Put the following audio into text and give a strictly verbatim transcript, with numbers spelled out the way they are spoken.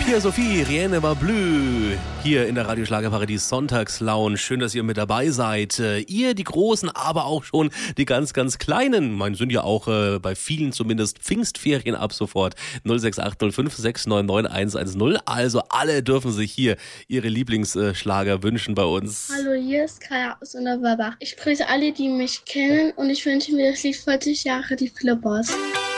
Hier Sophie, Rien ne va plus, hier in der Radioschlagerparadies Sonntagslounge. Schön, dass ihr mit dabei seid. Ihr, die Großen, aber auch schon die ganz, ganz Kleinen. Meine, sind ja auch äh, bei vielen zumindest Pfingstferien ab sofort. null sechs acht null fünf sechs neun neun eins eins null. Also alle dürfen sich hier ihre Lieblingsschlager wünschen bei uns. Hallo, hier ist Kaya aus Unterwerbach. Ich grüße alle, die mich kennen und ich wünsche mir das Lied vierzig Jahre die Flippers.